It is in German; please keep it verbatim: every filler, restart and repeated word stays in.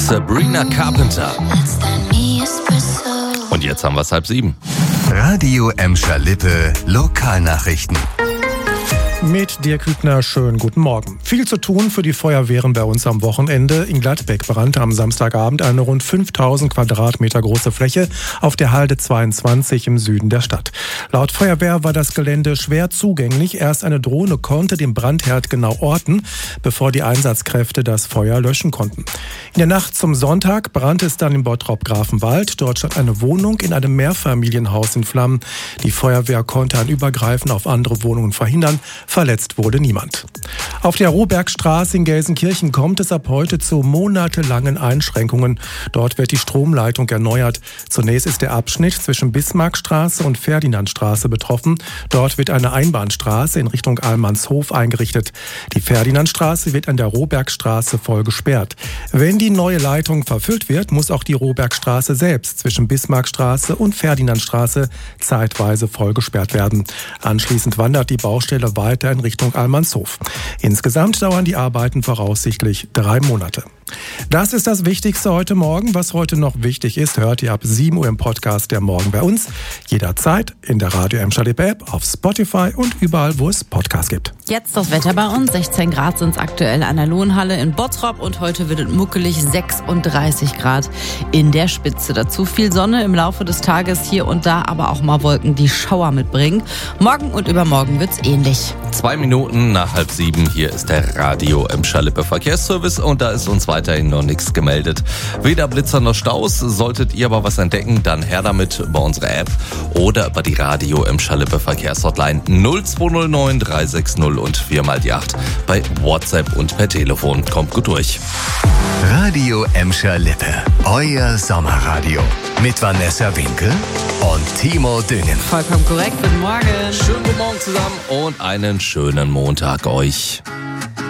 Sabrina Carpenter. Und jetzt haben wir es halb sieben. Radio Emscher Lippe, Lokalnachrichten. Mit Dirk Hübner, schönen guten Morgen. Viel zu tun für die Feuerwehren bei uns am Wochenende. In Gladbeck brannte am Samstagabend eine rund fünftausend Quadratmeter große Fläche auf der Halde zweiundzwanzig im Süden der Stadt. Laut Feuerwehr war das Gelände schwer zugänglich. Erst eine Drohne konnte den Brandherd genau orten, bevor die Einsatzkräfte das Feuer löschen konnten. In der Nacht zum Sonntag brannte es dann in Bottrop-Grafenwald. Dort stand eine Wohnung in einem Mehrfamilienhaus in Flammen. Die Feuerwehr konnte ein Übergreifen auf andere Wohnungen verhindern. Verletzt wurde niemand. Auf der Rohbergstraße in Gelsenkirchen kommt es ab heute zu monatelangen Einschränkungen. Dort wird die Stromleitung erneuert. Zunächst ist der Abschnitt zwischen Bismarckstraße und Ferdinandstraße betroffen. Dort wird eine Einbahnstraße in Richtung Almanshof eingerichtet. Die Ferdinandstraße wird an der Rohbergstraße voll gesperrt. Wenn die neue Leitung verfüllt wird, muss auch die Rohbergstraße selbst zwischen Bismarckstraße und Ferdinandstraße zeitweise voll gesperrt werden. Anschließend wandert die Baustelle weiter in Richtung Almanshof. Insgesamt dauern die Arbeiten voraussichtlich drei Monate. Das ist das Wichtigste heute Morgen. Was heute noch wichtig ist, hört ihr ab sieben Uhr im Podcast der Morgen bei uns. Jederzeit in der Radio Emscher Lippe App, auf Spotify und überall, wo es Podcasts gibt. Jetzt das Wetter bei uns. sechzehn Grad sind es aktuell an der Lohnhalle in Bottrop und heute wird es muckelig sechsunddreißig Grad in der Spitze. Dazu viel Sonne im Laufe des Tages, hier und da aber auch mal Wolken, die Schauer mitbringen. Morgen und übermorgen wird's ähnlich. Zwei Minuten nach halb sieben. Hier ist der Radio Emscher Lippe Verkehrsservice und da ist uns weiterhin noch nichts gemeldet. Weder Blitzer noch Staus. Solltet ihr aber was entdecken, dann her damit über unsere App oder über die Radio Emscher Lippe Verkehrshotline null zwei null neun drei sechs null und vier mal die acht bei WhatsApp und per Telefon. Kommt gut durch. Radio Emscher Lippe, euer Sommerradio. Mit Vanessa Winkel und Timo Düngen. Vollkommen korrekt. Guten Morgen. Schönen guten Morgen zusammen und einen schönen Montag euch.